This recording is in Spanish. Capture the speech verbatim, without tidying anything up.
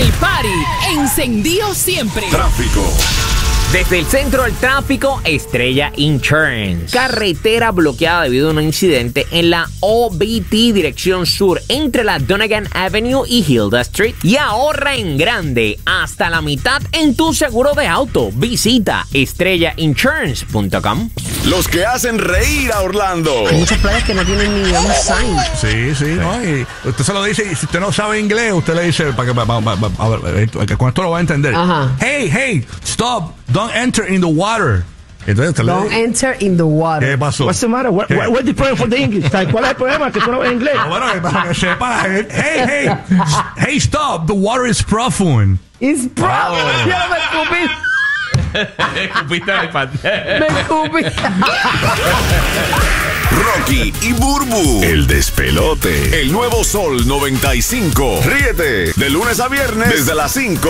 El party encendido siempre. Tráfico. Desde el centro del tráfico, Estrella Insurance. Carretera bloqueada debido a un incidente en la O B T dirección sur entre la Donegan Avenue y Hilda Street. Y ahorra en grande, hasta la mitad en tu seguro de auto. Visita estrella insurance punto com. Los que hacen reír a Orlando. Hay muchas playas que no tienen ni un sign. Sí, sí, ¿no? Y usted se lo dice, y si usted no sabe inglés, usted le dice, para que, pa- pa- pa- a ver, que con esto lo va a entender. Ajá. Hey, hey, stop, don't enter in the water. Entonces usted Don't le enter in the water. ¿qué pasó? What's the matter? What, what, what's the problem for the English? ¿Cuál es el problema? Que tú no ves inglés. Ah, bueno, que para que sepa, hey, hey, hey, stop, the water is profound. It's pro. Ya me escupí. Escupiste al iPad. Me escupí. Rocky y Burbu. El despelote. El nuevo Sol noventa y cinco. Ríete de lunes a viernes desde las cinco.